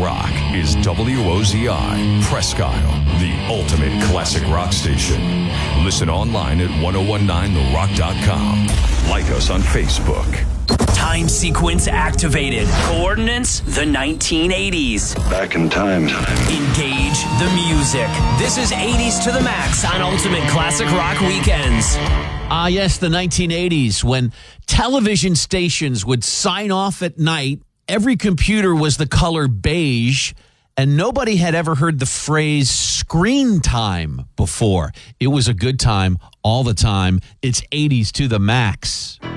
Rock is WOZI, Presque Isle, the ultimate classic rock station. Listen online at 1019therock.com. Like us on Facebook. Time sequence activated. Coordinates, the 1980s. Back in time. Engage the music. This is 80s to the max on Ultimate Classic Rock Weekends. Yes, the 1980s, when television stations would sign off at night, every computer was the color beige, and nobody had ever heard the phrase screen time before. It was a good time all the time. It's 80s to the max.